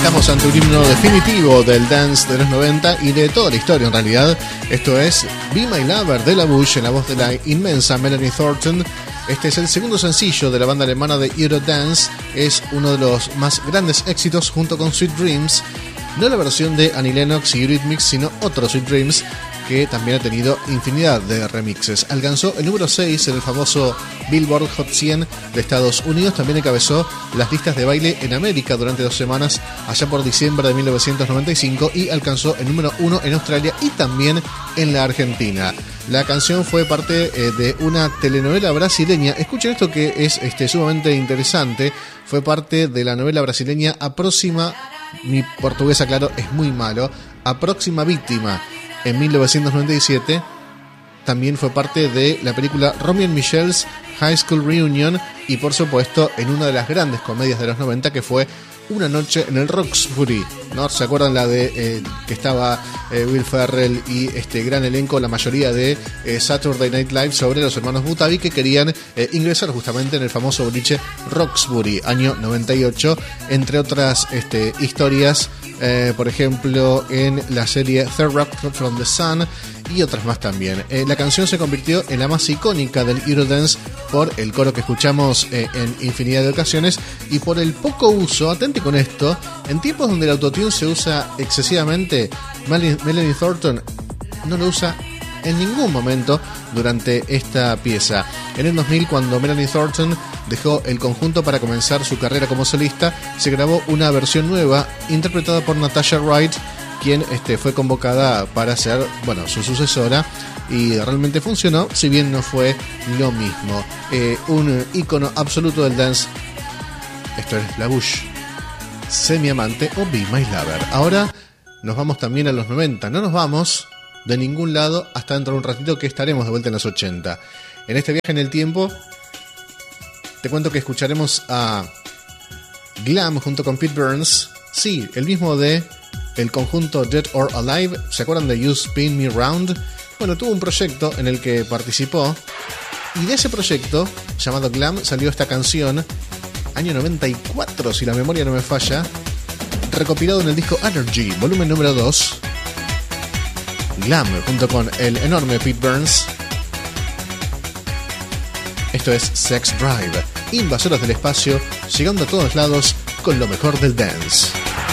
Estamos ante un himno definitivo del dance de los 90 y de toda la historia en realidad. Esto es Be My Lover de La Bush en la voz de la inmensa Melanie Thornton. Este es el segundo sencillo de la banda alemana de Eurodance. Es uno de los más grandes éxitos junto con Sweet Dreams. No la versión de Annie Lennox y Eurythmics, sino otro Sweet Dreams que también ha tenido infinidad de remixes. Alcanzó el número 6 en el famoso Billboard Hot 100 de Estados Unidos. También encabezó las listas de baile en América durante 2 semanas, allá por diciembre de 1995, y alcanzó el número 1 en Australia y también en la Argentina. La canción fue parte de una telenovela brasileña. Escuchen esto que es sumamente interesante. Fue parte de la novela brasileña A Próxima... Mi portugués, claro, es muy malo. A Próxima Víctima, en 1997. También fue parte de la película Romy and Michelle's High School Reunion. Y por supuesto en una de las grandes comedias de los 90, que fue Una noche en el Roxbury, ¿no? ¿Se acuerdan la de que estaba Will Ferrell y este gran elenco, la mayoría de Saturday Night Live, sobre los hermanos Butabi que querían ingresar justamente en el famoso boliche Roxbury, año 98, entre otras historias, por ejemplo en la serie Third Rock from the Sun y otras más también. La canción se convirtió en la más icónica del Eurodance por el coro que escuchamos en infinidad de ocasiones y por el poco uso, atente con esto, en tiempos donde el autotune se usa excesivamente. Melanie Thornton no lo usa en ningún momento durante esta pieza. En el 2000, cuando Melanie Thornton dejó el conjunto para comenzar su carrera como solista, se grabó una versión nueva interpretada por Natasha Wright, quien fue convocada para ser, su sucesora, y realmente funcionó, si bien no fue lo mismo. Un ícono absoluto del dance. Esto es La Bush, Semi-Amante o Be My Lover. Ahora nos vamos también a los 90. No nos vamos de ningún lado hasta dentro de un ratito, que estaremos de vuelta en los 80. En este viaje en el tiempo te cuento que escucharemos a Glam junto con Pete Burns. Sí, el mismo de el conjunto Dead or Alive. ¿Se acuerdan de You Spin Me Round? Bueno, tuvo un proyecto en el que participó, y de ese proyecto, llamado Glam, salió esta canción, año 94, si la memoria no me falla, recopilado en el disco Energy, volumen número 2. Glam, junto con el enorme Pete Burns. Esto es Sex Drive, invasoras del espacio, llegando a todos lados con lo mejor del dance.